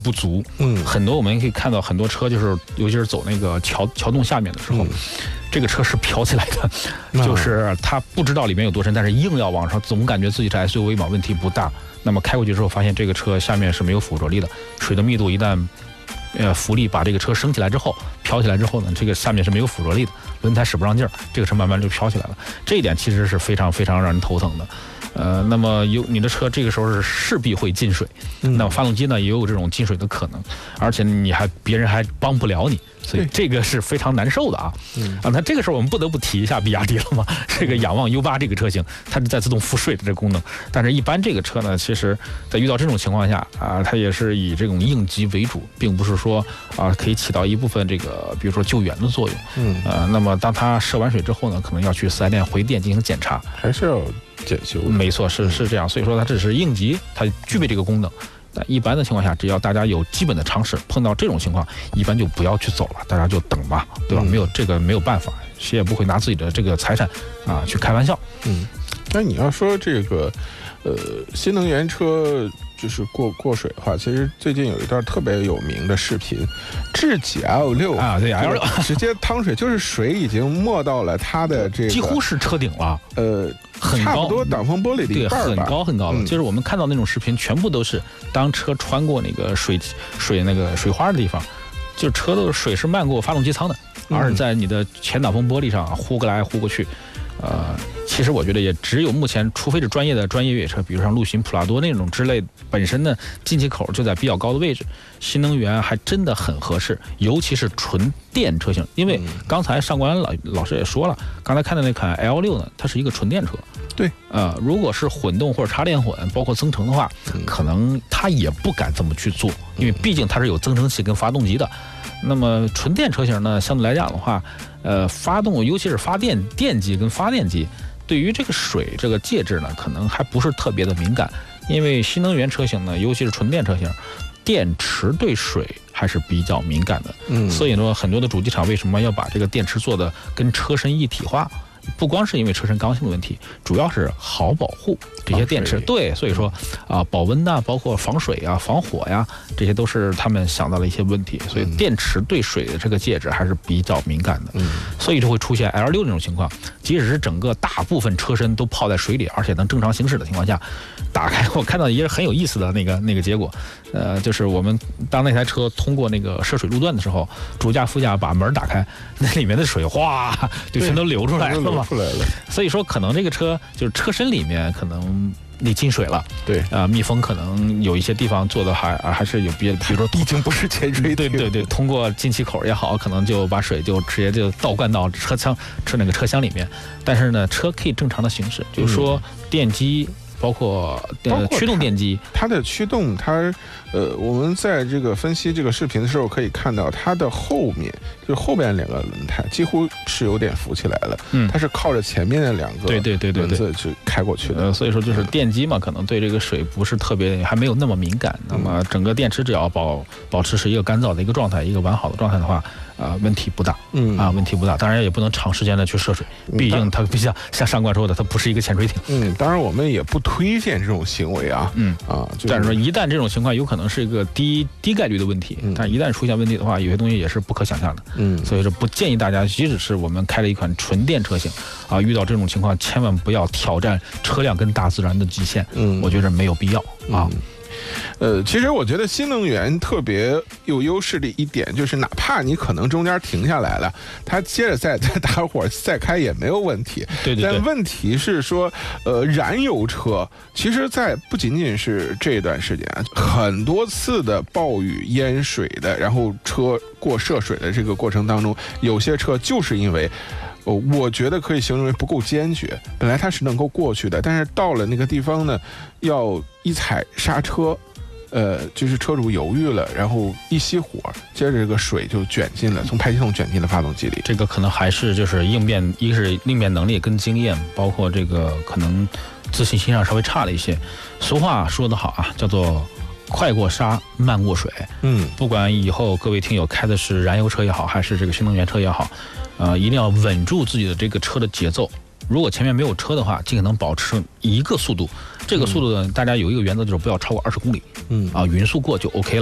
不足。很多我们可以看到很多车就是尤其是走那个桥洞下面的时候，这个车是飘起来的，就是它不知道里面有多深，但是硬要往上，总感觉自己是 SUV 嘛，问题不大。那么开过去之后发现这个车下面是没有附着力的，水的密度一旦浮力把这个车升起来之后，飘起来之后呢，这个下面是没有附着力的，轮胎使不上劲儿，这个车慢慢就飘起来了。这一点其实是非常非常让人头疼的。那么你的车这个时候是势必会进水，那么发动机呢也有这种进水的可能，而且别人还帮不了你，所以这个是非常难受的啊。那这个时候我们不得不提一下比亚迪了嘛，这个仰望 U8 这个车型，它是在自动赋税的这个功能，但是一般这个车呢，其实在遇到这种情况下啊，它也是以这种应急为主，并不是说可以起到一部分这个比如说救援的作用。那么当它涉完水之后呢，可能要去4S店回电进行检查， 还是要检修。 没错，是这样。所以说它只是应急，它具备这个功能。但一般的情况下，只要大家有基本的常识，碰到这种情况，一般就不要去走了，大家就等吧，对吧？没有办法，谁也不会拿自己的这个财产去开玩笑。 那你要说这个新能源车就是过水的话，其实最近有一段特别有名的视频，智己 L6 啊，对 L6 直接趟水，就是水已经没到了它的这个几乎是车顶了，很高， 差不多挡风玻璃的一半吧， 对，很高很高的。就是我们看到那种视频，全部都是当车穿过那个水那个水花的地方，就是车的水是漫过发动机舱的，而且在你的前挡风玻璃上呼过来呼过去。其实我觉得也只有目前，除非是专业越野车，比如像陆巡、普拉多那种之类，本身呢进气口就在比较高的位置，新能源还真的很合适，尤其是纯电车型。因为刚才上官老师也说了，刚才看的那款 L6 呢，它是一个纯电车。 对， 如果是混动或者插电混，包括增程的话，可能它也不敢这么去做，因为毕竟它是有增程器跟发动机的。那么纯电车型呢，相对来讲的话，发动尤其是电机跟发电机，对于这个水这个介质呢，可能还不是特别的敏感，因为新能源车型呢，尤其是纯电车型，电池对水还是比较敏感的。所以说很多的主机厂为什么要把这个电池做的跟车身一体化？不光是因为车身刚性的问题，主要是好保护这些电池。对，所以说保温呐，包括防水啊、防火呀，这些都是他们想到的一些问题。所以电池对水的这个介质还是比较敏感的。所以就会出现 L6 这种情况，即使是整个大部分车身都泡在水里，而且能正常行驶的情况下，打开我看到一个很有意思的那个结果，就是我们当那台车通过那个涉水路段的时候，主驾副驾把门打开，那里面的水哗就全都流出来了嘛。所以说可能这个车就是车身里面可能你进水了， 对密封可能有一些地方做的还是有比如说已经不是潜水艇， 对，通过进气口也好，可能就把水就直接就倒灌到车厢里面，但是呢，车可以正常的行驶，就是说电机。包括驱动电机， 它的驱动，我们在这个分析这个视频的时候可以看到，它的后面就后边两个轮胎几乎是有点浮起来了，它是靠着前面的两个轮子去开过去的。 所以说就是电机嘛，可能对这个水不是特别，还没有那么敏感。那么整个电池只要保持是一个干燥的一个状态，一个完好的状态的话，问题不大，问题不大。当然也不能长时间的去涉水，毕竟它不像上官说的，它不是一个潜水艇。 当然我们也不推荐这种行为啊， 但是说一旦这种情况有可能是一个低概率的问题，但一旦出现问题的话，有些东西也是不可想象的。所以说不建议大家，即使是我们开了一款纯电车型遇到这种情况，千万不要挑战车辆跟大自然的极限。我觉得没有必要啊。 其实我觉得新能源特别有优势的一点就是，哪怕你可能中间停下来了，它接着再打火再开也没有问题。 对。 但问题是说，燃油车其实在不仅仅是这段时间，很多次的暴雨淹水的，然后车过涉水的这个过程当中，有些车就是因为。我觉得可以形容为不够坚决，本来它是能够过去的，但是到了那个地方呢，要一踩刹车，就是车主犹豫了，然后一熄火，接着这个水就卷进了，从排气筒卷进了发动机里。 这个可能还是就是一个是应变能力跟经验，包括这个可能自信心上稍微差了一些。俗话说得好啊，叫做快过沙，慢过水。不管以后各位听友开的是燃油车也好，还是这个新能源车也好，一定要稳住自己的这个车的节奏。如果前面没有车的话，尽可能保持一个速度。这个速度呢，大家有一个原则，就是不要超过20公里。匀速过就 OK 了。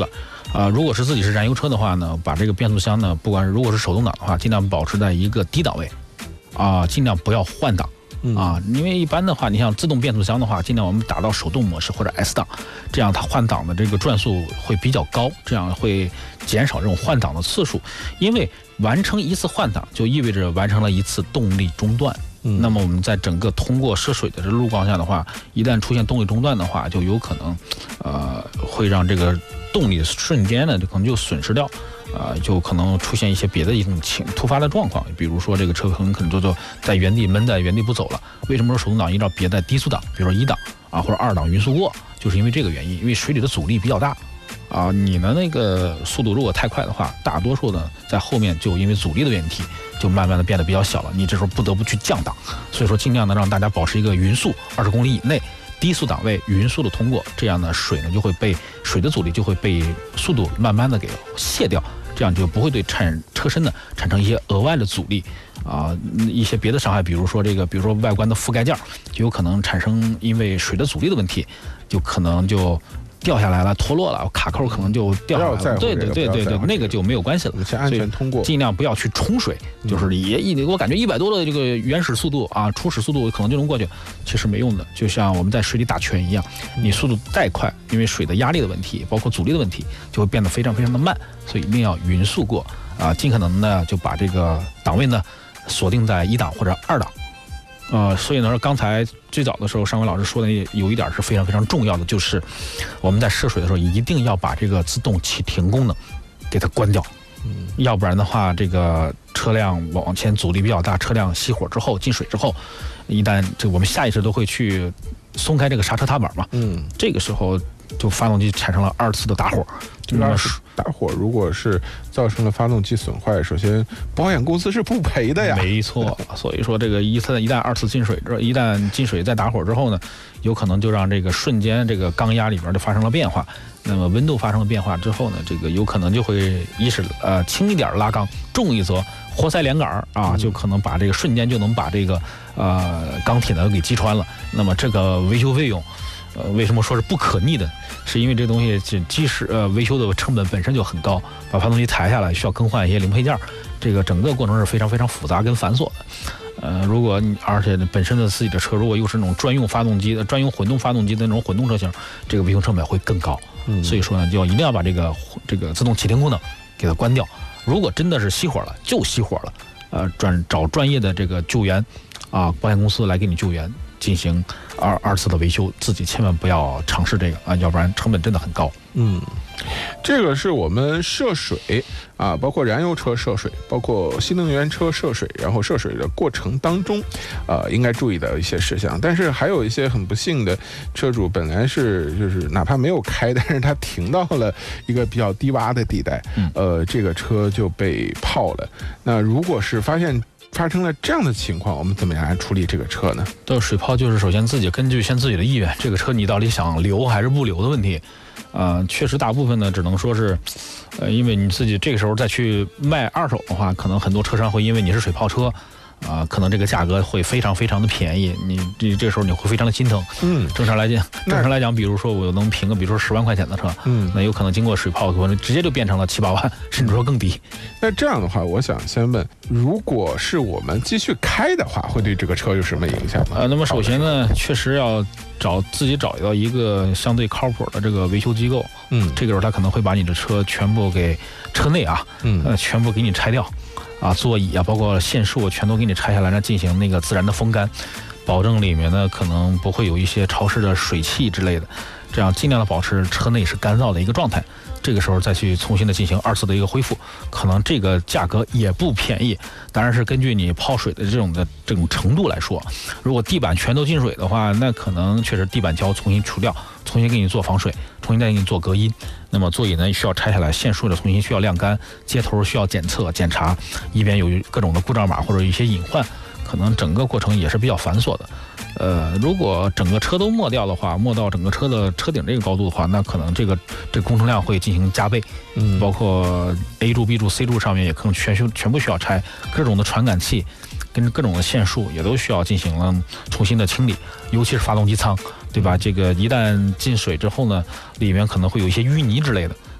如果是自己是燃油车的话呢，把这个变速箱呢，不管如果是手动挡的话，尽量保持在一个低档位，尽量不要换挡。因为一般的话，你像自动变速箱的话，尽量我们打到手动模式或者 S 档，这样它换挡的这个转速会比较高，这样会减少这种换挡的次数。因为完成一次换挡，就意味着完成了一次动力中断。那么我们在整个通过涉水的这路况下的话，一旦出现动力中断的话，就有可能会让这个动力瞬间呢就可能就损失掉。就可能出现一些别的一种突发的状况，比如说这个车可能就在原地闷在原地不走了。为什么说手动挡一定要别在低速档，比如说1档或者2档匀速过，就是因为这个原因，因为水里的阻力比较大你的那个速度如果太快的话，大多数呢在后面就因为阻力的问题，就慢慢的变得比较小了，你这时候不得不去降档。所以说尽量的让大家保持一个匀速20公里以内。低速档位匀速的通过，这样呢水呢就会被水的阻力就会被速度慢慢的给卸掉，这样就不会对车身呢产生一些额外的阻力一些别的伤害，比如说外观的覆盖件就有可能产生因为水的阻力的问题，就可能就掉下来了，脱落了，卡扣可能就掉下来了。对，那个就没有关系了。 先安全通过， 尽量不要去冲水，就是我感觉100多的这个原始速度初始速度可能就能过去，其实没用的。就像我们在水里打拳一样，你速度再快，因为水的压力的问题，包括阻力的问题，就会变得非常非常的慢，所以一定要匀速过尽可能呢就把这个档位呢锁定在1档或者2档。所以呢，刚才最早的时候，尚伟老师说的有一点是非常非常重要的，就是我们在涉水的时候一定要把这个自动启停功能给它关掉，要不然的话，这个车辆往前阻力比较大，车辆熄火之后进水之后，一旦我们下意识都会去松开这个刹车踏板嘛，这个时候就发动机产生了2次的打火。 打火如果是造成了发动机损坏，首先保险公司是不赔的呀。 没错，所以说这个一旦2次进水一旦进水再打火之后呢，有可能就让这个瞬间这个缸压里边就发生了变化。那么温度发生了变化之后呢，这个有可能就会一是轻一点拉缸，重一则活塞连杆就可能把这个瞬间就能把这个钢铁呢给击穿了。那么这个维修费用为什么说是不可逆的？是因为这东西即使维修的成本本身就很高，把发动机抬下来需要更换一些零配件，这个整个过程是非常非常复杂跟繁琐的。如果而且本身的自己的车如果又是那种专用发动机的、专用混动发动机的那种混动车型，这个维修成本会更高。所以说呢，就一定要把这个自动启停功能给它关掉。如果真的是熄火了，就熄火了，找专业的这个救援保险公司来给你救援。进行二次的维修，自己千万不要尝试这个要不然成本真的很高。 这个是我们涉水包括燃油车涉水，包括新能源车涉水，然后涉水的过程当中应该注意的一些事项。但是还有一些很不幸的车主，本来就是哪怕没有开，但是他停到了一个比较低洼的地带，这个车就被泡了。那如果是发生了这样的情况，我们怎么样来处理这个车呢？ 水泡就是首先自己根据自己的意愿，这个车你到底想留还是不留的问题。确实大部分呢只能说是因为你自己这个时候再去卖二手的话，可能很多车商会因为你是水泡车可能这个价格会非常非常的便宜，你这个时候你会非常的心疼。正常来讲，比如说我能评个比如说10万块钱的车，那有可能经过水泡可能直接就变成了7、8万，甚至说更低。 那这样的话，我想先问，如果是我们继续开的话，会对这个车有什么影响吗？ 那么首先呢，确实要自己找到一个相对靠谱的这个维修机构。这个时候他可能会把你的车全部给车内全部给你拆掉。座椅包括线束全都给你拆下来，让进行那个自然的风干，保证里面呢可能不会有一些潮湿的水汽之类的，这样尽量的保持车内是干燥的一个状态。这个时候再去重新的进行2次的一个恢复，可能这个价格也不便宜。当然是根据你泡水的这种程度来说，如果地板全都进水的话，那可能确实地板胶重新除掉，重新给你做防水，重新再给你做隔音。那么座椅呢需要拆下来，线束的重新需要晾干，接头需要检测检查，以免有各种的故障码或者一些隐患，可能整个过程也是比较繁琐的。如果整个车都没掉的话，没到整个车的车顶这个高度的话，那可能这个工程量会进行加倍。包括 A 柱、B 柱、C 柱上面也可能全部需要拆，各种的传感器跟各种的线束也都需要进行了重新的清理，尤其是发动机舱，对吧？这个一旦进水之后呢，里面可能会有一些淤泥之类的。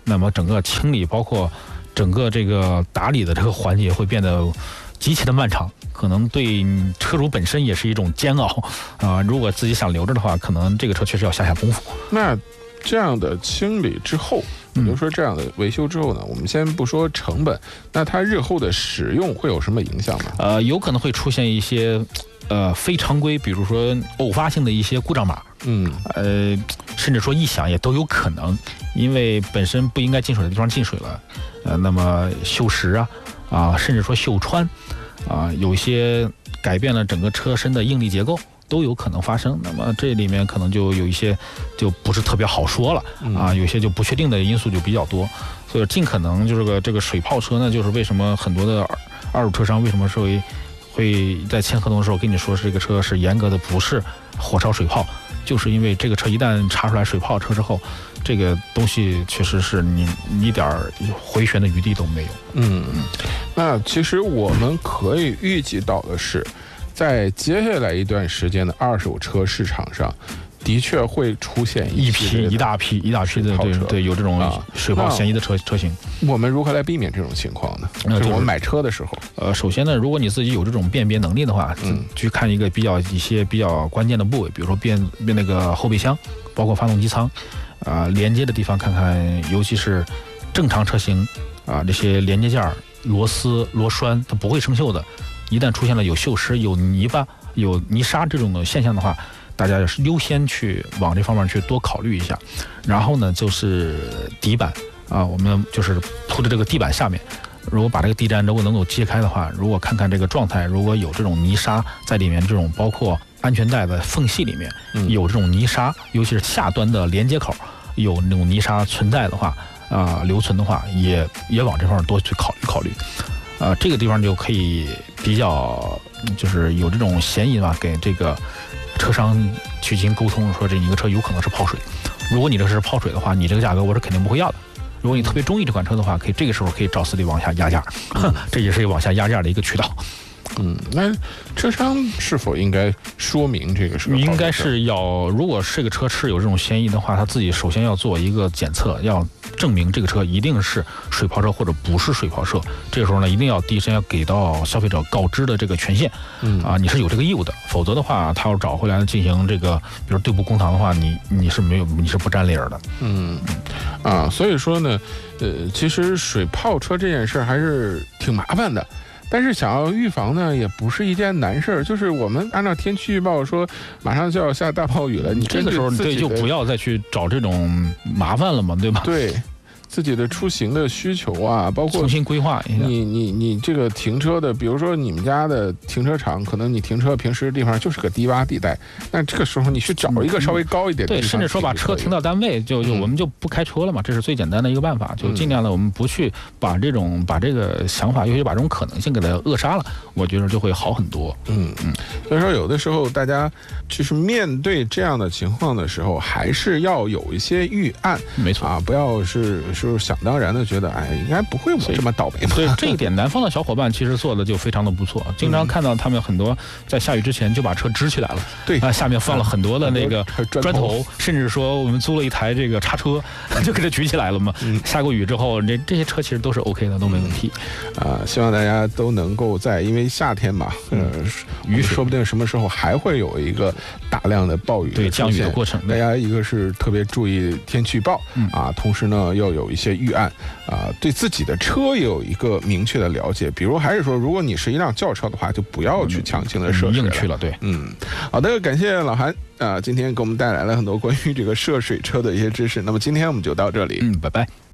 那么整个清理包括整个这个打理的这个环节会变得极其的漫长，可能对车主本身也是一种煎熬啊。如果自己想留着的话，可能这个车确实要下功夫。 那这样的清理之后，比如说这样的维修之后呢，我们先不说成本，那它日后的使用会有什么影响吗？ 有可能会出现一些非常规，比如说偶发性的一些故障码，甚至说异响也都有可能，因为本身不应该进水的地方进水了，那么锈蚀甚至说锈穿有一些改变了整个车身的应力结构，都有可能发生。那么这里面可能就有一些就不是特别好说了有些就不确定的因素就比较多，所以尽可能就是这个水泡车呢，就是为什么很多的二手车商为什么会在签合同的时候跟你说是这个车是严格的不是火烧水泡，就是因为这个车一旦查出来水泡车之后，这个东西确实是你一点回旋的余地都没有。 那其实我们可以预计到的是，在接下来一段时间的二手车市场上，的确会出现一大批的对有这种水泡嫌疑的车型。 我们如何来避免这种情况呢？就是我们买车的时候， 首先呢，如果你自己有这种辨别能力的话，去看一些比较关键的部位，比如说辨那个后备箱，包括发动机舱连接的地方看看，尤其是正常车型这些连接件、螺丝、螺栓它不会生锈的，一旦出现了有锈蚀、有泥巴、有泥沙这种的现象的话，大家是优先去往这方面去多考虑一下。然后呢，就是底板我们就是铺的这个地板下面，如果把这个地毡如果能够揭开的话，如果看看这个状态，如果有这种泥沙在里面，这种包括安全带的缝隙里面有这种泥沙，尤其是下端的连接口有那种泥沙存在的话留存的话，也往这方面多去考虑。这个地方就可以比较就是有这种嫌疑吧，给这个车商去进行沟通，说这一个车有可能是泡水。如果你这是泡水的话，你这个价格我是肯定不会要的。如果你特别中意这款车的话，这个时候可以找司机往下压价，这也是往下压价的一个渠道。 那车商是否应该说明这个是？ 应该是要，如果这个车是有这种嫌疑的话，他自己首先要做一个检测，要证明这个车一定是水泡车或者不是水泡车。这个时候呢，一定要第一时间要给到消费者告知的这个权限。你是有这个义务的，否则的话，他要找回来进行这个，比如对簿公堂的话，你是不占理儿的。 所以说呢，其实水泡车这件事还是挺麻烦的。但是想要预防呢，也不是一件难事儿。就是我们按照天气预报说，马上就要下大暴雨了，你这个时候就不要再去找这种麻烦了嘛，对吧？ 对。自己的出行的需求包括重新规划一下。 你这个停车的，比如说你们家的停车场，可能你停车平时的地方就是个低洼地带，那这个时候你去找一个稍微高一点的地方， 对，甚至说把车停到单位，我们就不开车了嘛，这是最简单的一个办法，就尽量的我们不去把这个想法，尤其把这种可能性给它扼杀了，我觉得就会好很多。 所以说有的时候大家就是面对这样的情况的时候，还是要有一些预案， 没错不要是想当然的觉得应该不会我这么倒霉吧。 对这一点，南方的小伙伴其实做的就非常的不错，经常看到他们很多在下雨之前就把车支起来了， 对下面放了很多的那个砖头，甚至说我们租了一台这个叉车，就给它举起来了嘛。下过雨之后，这些车其实都是 OK 的，都没问题。 希望大家都能够因为夏天嘛，雨说不定什么时候还会有一个大量的暴雨对降雨的过程， 大家一个是特别注意天气预报同时呢要有一些预案对自己的车也有一个明确的了解，比如还是说，如果你是一辆轿车的话，就不要去强行的涉水硬去了。对， 好的，感谢老韩今天给我们带来了很多关于这个涉水车的一些知识。那么今天我们就到这里， 拜拜。